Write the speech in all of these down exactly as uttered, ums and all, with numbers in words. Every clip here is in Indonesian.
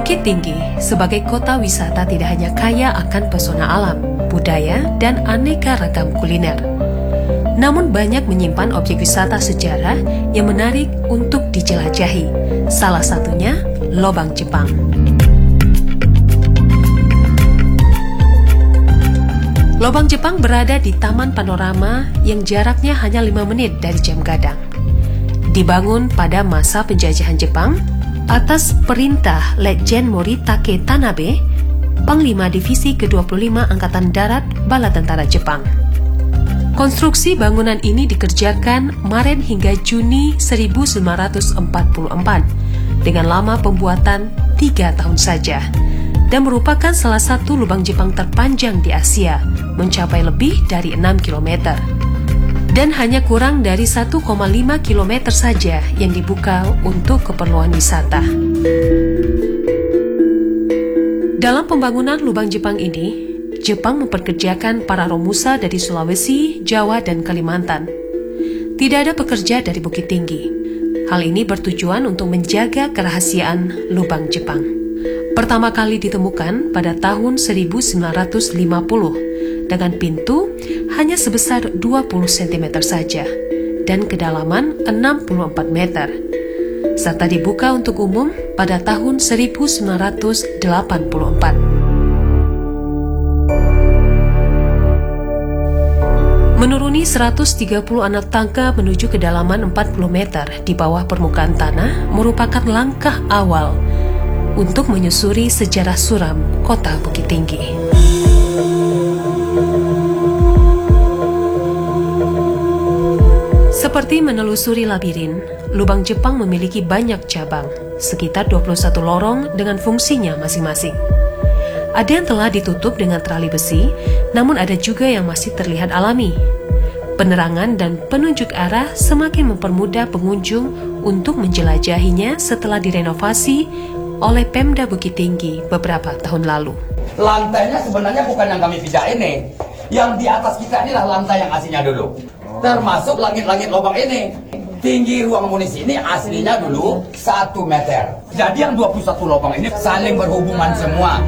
Bukit Tinggi sebagai kota wisata tidak hanya kaya akan pesona alam, budaya, dan aneka ragam kuliner, namun banyak menyimpan objek wisata sejarah yang menarik untuk dijelajahi. Salah satunya Lobang Jepang. Lobang Jepang berada di Taman Panorama yang jaraknya hanya lima menit dari Jam Gadang. Dibangun pada masa penjajahan Jepang atas perintah Letjen Moritake Tanabe, Panglima Divisi ke dua puluh lima Angkatan Darat Bala Tentara Jepang. Konstruksi bangunan ini dikerjakan Maret hingga Juni seribu sembilan ratus empat puluh empat dengan lama pembuatan tiga tahun saja, dan merupakan salah satu lubang Jepang terpanjang di Asia, mencapai lebih dari enam kilometer. Dan hanya kurang dari satu koma lima kilometer saja yang dibuka untuk keperluan wisata. Dalam pembangunan lubang Jepang ini, Jepang memperkerjakan para romusa dari Sulawesi, Jawa, dan Kalimantan. Tidak ada pekerja dari Bukit Tinggi. Hal ini bertujuan untuk menjaga kerahasiaan lubang Jepang. Pertama kali ditemukan pada tahun seribu sembilan ratus lima puluh dengan pintu hanya sebesar dua puluh sentimeter saja dan kedalaman enam puluh empat meter, serta dibuka untuk umum pada tahun seribu sembilan ratus delapan puluh empat. Menuruni seratus tiga puluh anak tangga menuju kedalaman empat puluh meter di bawah permukaan tanah merupakan langkah awal untuk menyusuri sejarah suram kota Bukit Tinggi. Seperti menelusuri labirin, lubang Jepang memiliki banyak cabang, sekitar dua puluh satu lorong dengan fungsinya masing-masing. Ada yang telah ditutup dengan terali besi, namun ada juga yang masih terlihat alami. Penerangan dan penunjuk arah semakin mempermudah pengunjung untuk menjelajahinya setelah direnovasi oleh Pemda Bukit Tinggi beberapa tahun lalu. Lantainya sebenarnya bukan yang kami pijak ini. Yang di atas kita inilah lantai yang aslinya dulu. Termasuk langit-langit lubang ini. Tinggi ruang amunisi ini aslinya dulu satu meter. Jadi yang dua puluh satu lubang ini saling berhubungan semua.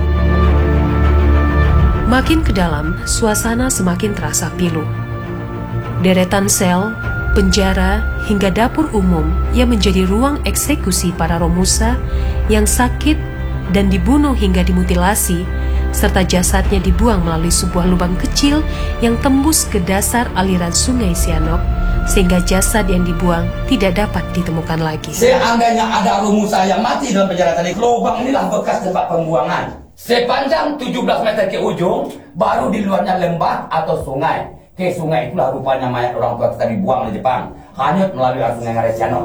Makin ke dalam, suasana semakin terasa pilu. Deretan sel, penjara, hingga dapur umum yang menjadi ruang eksekusi para romusa yang sakit dan dibunuh hingga dimutilasi, serta jasadnya dibuang melalui sebuah lubang kecil yang tembus ke dasar aliran sungai Sianok, sehingga jasad yang dibuang tidak dapat ditemukan lagi. Seandainya ada romusa yang mati dalam penjara tadi, lubang inilah bekas tempat pembuangan. Sepanjang tujuh belas meter ke ujung, baru di luarnya lembah atau sungai. Ke sungai itulah rupanya mayat orang tua kita dibuang oleh Jepang, hanyut melalui arus sungai Ngarai Sianok.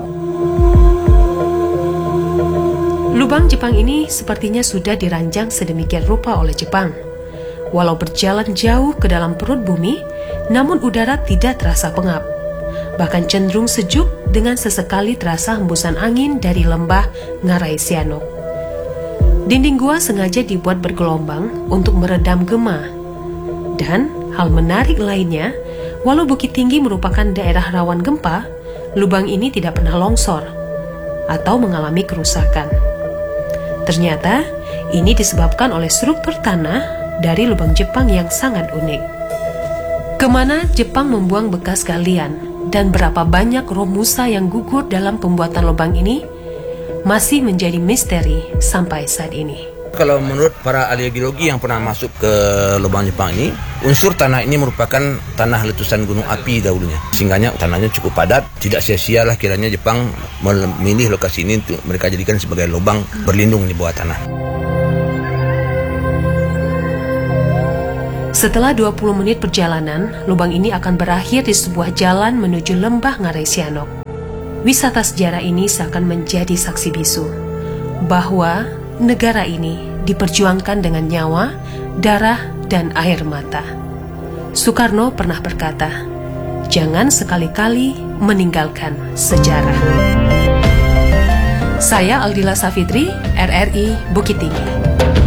Lubang Jepang ini sepertinya sudah dirancang sedemikian rupa oleh Jepang. Walau berjalan jauh ke dalam perut bumi, namun udara tidak terasa pengap. Bahkan cenderung sejuk dengan sesekali terasa hembusan angin dari lembah Ngarai Sianok. Dinding gua sengaja dibuat bergelombang untuk meredam gema. Dan hal menarik lainnya, walau Bukit Tinggi merupakan daerah rawan gempa, lubang ini tidak pernah longsor atau mengalami kerusakan. Ternyata, ini disebabkan oleh struktur tanah dari lubang Jepang yang sangat unik. Kemana Jepang membuang bekas galian dan berapa banyak romusa yang gugur dalam pembuatan lubang ini masih menjadi misteri sampai saat ini. Kalau menurut para ahli geologi yang pernah masuk ke lubang Jepang ini, unsur tanah ini merupakan tanah letusan gunung api dahulunya. Sehingga tanahnya cukup padat, tidak sia-sia lah kiranya Jepang memilih lokasi ini untuk mereka jadikan sebagai lubang berlindung di bawah tanah. Setelah dua puluh menit perjalanan, lubang ini akan berakhir di sebuah jalan menuju lembah Ngarai Sianok. Wisata sejarah ini seakan menjadi saksi bisu bahwa negara ini diperjuangkan dengan nyawa, darah, dan air mata. Soekarno pernah berkata, "Jangan sekali-kali meninggalkan sejarah." Saya Aldila Safitri, R R I Bukit Tinggi.